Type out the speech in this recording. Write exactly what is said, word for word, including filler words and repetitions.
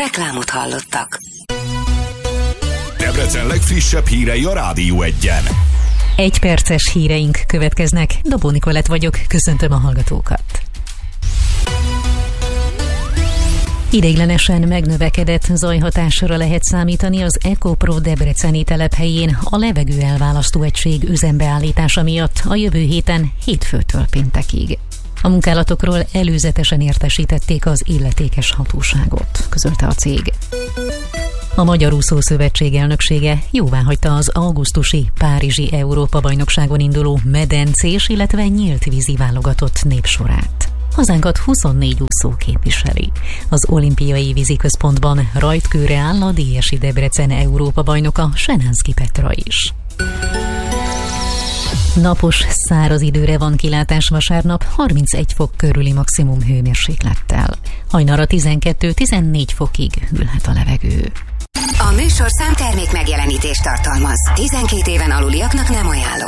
Reklámot hallottak. Debrecen legfrissebb hírei a Rádió Egyen. Egy perces híreink következnek. Dobó Nikolett vagyok, köszöntöm a hallgatókat. Ideiglenesen megnövekedett zajhatásra lehet számítani az EcoPro debreceni telephelyén a levegő elválasztó egység üzembeállítása miatt a jövő héten hétfőtől péntekig. A munkálatokról előzetesen értesítették az illetékes hatóságot, közölte a cég. A Magyar Úszó Szövetség elnöksége jóváhagyta az augusztusi Párizsi Európa-bajnokságon induló medencés, illetve nyílt vízi válogatott népsorát. Hazánkat huszonnégy úszó képviseli. Az olimpiai víziközpontban rajtkőre áll a dé es i Debrecen Európa-bajnoka Senánszky Petra is. Napos, száraz időre van kilátás vasárnap, harmincegy fok körüli maximum hőmérséklettel. Hajnalra tizenkettő-tizennégy fokig hűlhet a levegő. A műsorszám termék megjelenítést tartalmaz. tizenkét éven aluliaknak nem ajánlott.